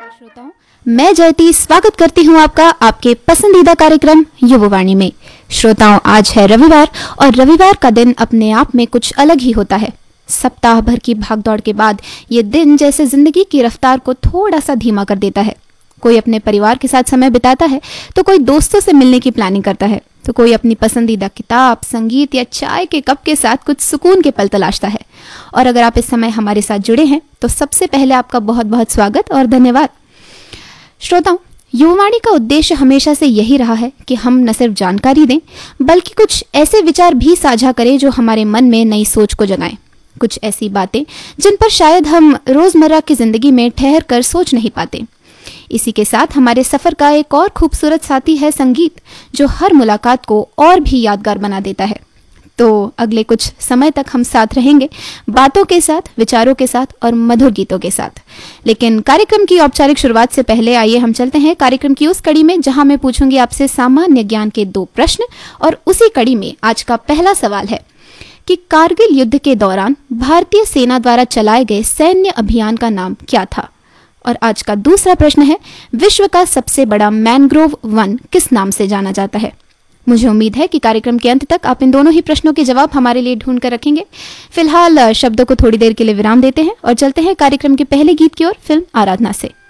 श्रोताओं, मैं जयती स्वागत करती हूं आपका आपके पसंदीदा कार्यक्रम युववाणी में। श्रोताओं, आज है रविवार और रविवार का दिन अपने आप में कुछ अलग ही होता है। सप्ताह भर की भागदौड़ के बाद ये दिन जैसे जिंदगी की रफ्तार को थोड़ा सा धीमा कर देता है। कोई अपने परिवार के साथ समय बिताता है तो कोई दोस्तों से मिलने की प्लानिंग करता है तो कोई अपनी पसंदीदा किताब, संगीत या चाय के कप के साथ कुछ सुकून के पल तलाशता है। और अगर आप इस समय हमारे साथ जुड़े हैं तो सबसे पहले आपका बहुत बहुत स्वागत और धन्यवाद। श्रोताओं, युववाणी का उद्देश्य हमेशा से यही रहा है कि हम न सिर्फ जानकारी दें बल्कि कुछ ऐसे विचार भी साझा करें जो हमारे मन में नई सोच को जगाएं। कुछ ऐसी बातें जिन पर शायद हम रोजमर्रा की जिंदगी में ठहर कर सोच नहीं पाते। इसी के साथ हमारे सफर का एक और खूबसूरत साथी है संगीत, जो हर मुलाकात को और भी यादगार बना देता है। तो अगले कुछ समय तक हम साथ रहेंगे, बातों के साथ, विचारों के साथ और मधुर गीतों के साथ। लेकिन कार्यक्रम की औपचारिक शुरुआत से पहले आइए हम चलते हैं कार्यक्रम की उस कड़ी में जहां मैं पूछूंगी आपसे सामान्य ज्ञान के 2 प्रश्न। और उसी कड़ी में आज का पहला सवाल है कि कारगिल युद्ध के दौरान भारतीय सेना द्वारा चलाए गए सैन्य अभियान का नाम क्या था। और आज का दूसरा प्रश्न है, विश्व का सबसे बड़ा मैंग्रोव वन किस नाम से जाना जाता है। मुझे उम्मीद है कि कार्यक्रम के अंत तक आप इन दोनों ही प्रश्नों के जवाब हमारे लिए ढूंढ कर रखेंगे। फिलहाल शब्दों को थोड़ी देर के लिए विराम देते हैं और चलते हैं कार्यक्रम के पहले गीत की ओर, फिल्म आराधना से।